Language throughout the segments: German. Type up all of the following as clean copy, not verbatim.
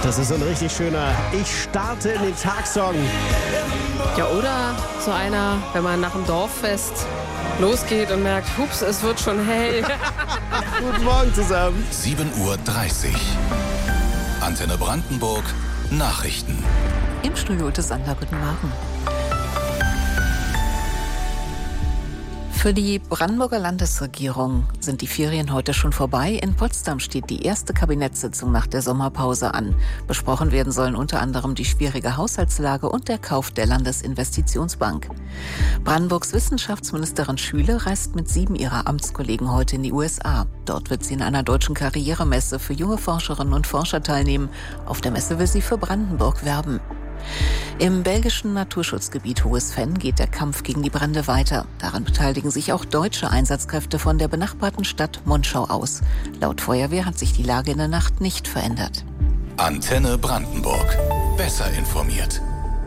Das ist so ein richtig schöner Ich starte in den Tag-Song. Ja, oder so einer, wenn man nach dem Dorffest losgeht und merkt, hups, es wird schon hell. Guten Morgen zusammen. 7:30 Uhr. Antenne Brandenburg. Nachrichten. Im Studio Ute Sander, guten Morgen. Für die Brandenburger Landesregierung sind die Ferien heute schon vorbei. In Potsdam steht die erste Kabinettssitzung nach der Sommerpause an. Besprochen werden sollen unter anderem die schwierige Haushaltslage und der Kauf der Landesinvestitionsbank. Brandenburgs Wissenschaftsministerin Schüle reist mit 7 ihrer Amtskollegen heute in die USA. Dort wird sie in einer deutschen Karrieremesse für junge Forscherinnen und Forscher teilnehmen. Auf der Messe will sie für Brandenburg werben. Im belgischen Naturschutzgebiet Hohes Venn geht der Kampf gegen die Brände weiter. Daran beteiligen sich auch deutsche Einsatzkräfte von der benachbarten Stadt Monschau aus. Laut Feuerwehr hat sich die Lage in der Nacht nicht verändert. Antenne Brandenburg. Besser informiert.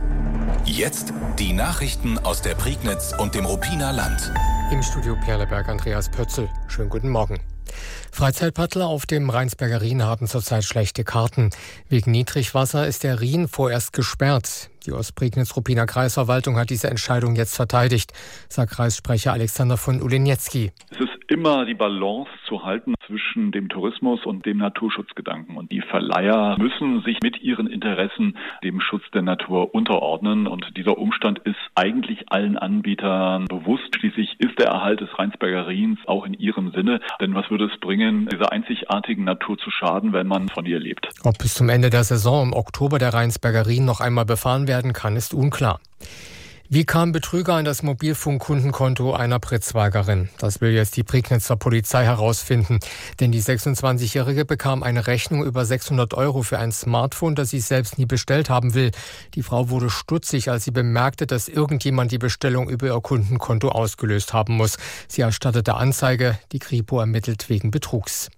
Jetzt die Nachrichten aus der Prignitz und dem Ruppiner Land. Im Studio Perleberg Andreas Pötzl. Schönen guten Morgen. Freizeitpaddler auf dem Rheinsberger Rhin haben zurzeit schlechte Karten. Wegen Niedrigwasser ist der Rhin vorerst gesperrt. Die Ostprignitz-Ruppiner Kreisverwaltung hat diese Entscheidung jetzt verteidigt, sagt Kreissprecher Alexander von Ulenietzki. Es ist immer die Balance zu halten zwischen dem Tourismus und dem Naturschutzgedanken. Und die Verleiher müssen sich mit ihren Interessen dem Schutz der Natur unterordnen. Und dieser Umstand ist eigentlich allen Anbietern bewusst. Schließlich ist der Erhalt des Rheinsberger Rhins auch in ihrem Sinne. Denn was würde es bringen, dieser einzigartigen Natur zu schaden, wenn man von ihr lebt? Ob bis zum Ende der Saison im Oktober der Rheinsberger Rhin noch einmal befahren werden kann, ist unklar. Wie kam Betrüger an das Mobilfunkkundenkonto einer Pritzwalgerin? Das will jetzt die Prignitzer Polizei herausfinden. Denn die 26-Jährige bekam eine Rechnung über 600 € für ein Smartphone, das sie selbst nie bestellt haben will. Die Frau wurde stutzig, als sie bemerkte, dass irgendjemand die Bestellung über ihr Kundenkonto ausgelöst haben muss. Sie erstattete Anzeige. Die Kripo ermittelt wegen Betrugs.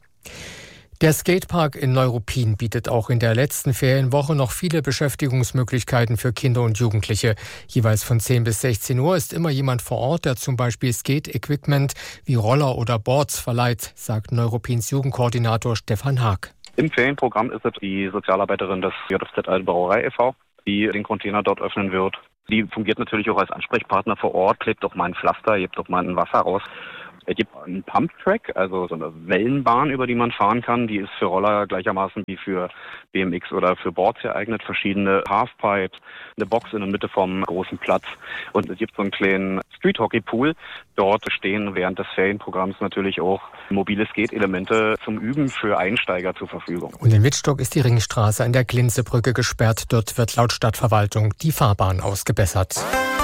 Der Skatepark in Neuruppin bietet auch in der letzten Ferienwoche noch viele Beschäftigungsmöglichkeiten für Kinder und Jugendliche. Jeweils von 10 bis 16 Uhr ist immer jemand vor Ort, der zum Beispiel Skate-Equipment wie Roller oder Boards verleiht, sagt Neuruppins Jugendkoordinator Stefan Haag. Im Ferienprogramm ist es die Sozialarbeiterin des JFZ Alte Brauerei e.V., die den Container dort öffnen wird. Die fungiert natürlich auch als Ansprechpartner vor Ort, klebt doch mal ein Pflaster, hebt doch mal ein Wasser raus. Es gibt einen Pumptrack, also so eine Wellenbahn, über die man fahren kann. Die ist für Roller gleichermaßen wie für BMX oder für Boards geeignet. Verschiedene Halfpipes, eine Box in der Mitte vom großen Platz. Und es gibt so einen kleinen Street-Hockey-Pool. Dort stehen während des Ferienprogramms natürlich auch mobile Skate-Elemente zum Üben für Einsteiger zur Verfügung. Und in Wittstock ist die Ringstraße an der Glinsebrücke gesperrt. Dort wird laut Stadtverwaltung die Fahrbahn ausgebessert.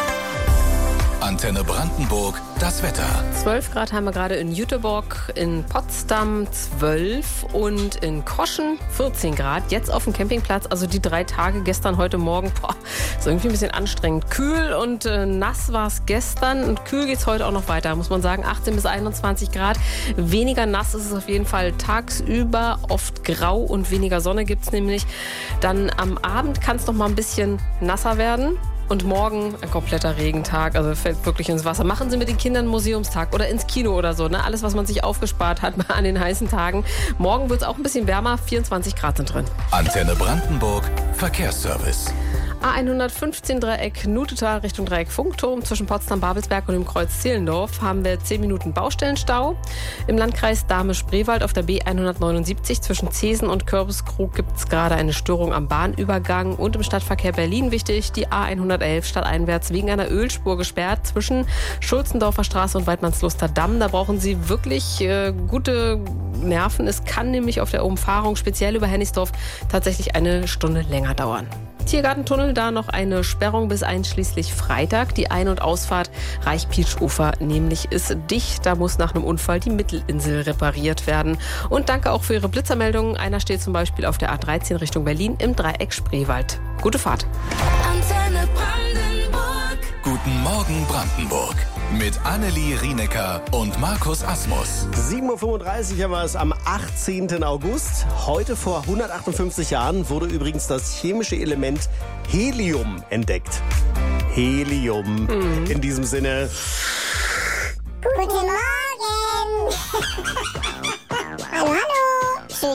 Antenne Brandenburg, das Wetter. 12 Grad haben wir gerade in Jüterbog, in Potsdam 12 und in Koschen 14 Grad. Jetzt auf dem Campingplatz, also die 3 Tage, gestern, heute Morgen, ist irgendwie ein bisschen anstrengend. Kühl und nass war es gestern und kühl geht es heute auch noch weiter, muss man sagen. 18 bis 21 Grad. Weniger nass ist es auf jeden Fall tagsüber, oft grau und weniger Sonne gibt es nämlich. Dann am Abend kann es noch mal ein bisschen nasser werden. Und morgen ein kompletter Regentag, also fällt wirklich ins Wasser. Machen Sie mit den Kindern einen Museumstag oder ins Kino oder so, ne? Alles, was man sich aufgespart hat an den heißen Tagen. Morgen wird es auch ein bisschen wärmer, 24 Grad sind drin. Antenne Brandenburg, Verkehrsservice. A115 Dreieck Nutetal Richtung Dreieck Funkturm zwischen Potsdam-Babelsberg und dem Kreuz Zehlendorf haben wir 10 Minuten Baustellenstau. Im Landkreis Dahme-Spreewald auf der B179 zwischen Zesen und Kürbiskrug gibt es gerade eine Störung am Bahnübergang. Und im Stadtverkehr Berlin wichtig, die A111 stadteinwärts wegen einer Ölspur gesperrt zwischen Schulzendorfer Straße und Weidmannsluster Damm. Da brauchen Sie wirklich gute Nerven. Es kann nämlich auf der Umfahrung speziell über Hennigsdorf tatsächlich eine Stunde länger dauern. Tiergartentunnel, da noch eine Sperrung bis einschließlich Freitag. Die Ein- und Ausfahrt Reich-Pietsch-Ufer nämlich ist dicht. Da muss nach einem Unfall die Mittelinsel repariert werden. Und danke auch für Ihre Blitzermeldungen. Einer steht zum Beispiel auf der A13 Richtung Berlin im Dreieck Spreewald. Gute Fahrt. Antenne Brandenburg. Guten Morgen Brandenburg. Mit Annelie Rienecker und Markus Asmus. 7:35 Uhr haben wir es am 18. August. Heute vor 158 Jahren wurde übrigens das chemische Element Helium entdeckt. Helium. In diesem Sinne,